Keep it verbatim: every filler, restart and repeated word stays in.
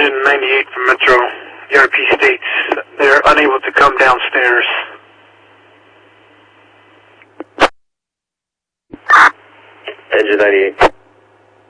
Engine ninety-eight from Metro. E R P states they're unable to come downstairs. Engine ninety-eight.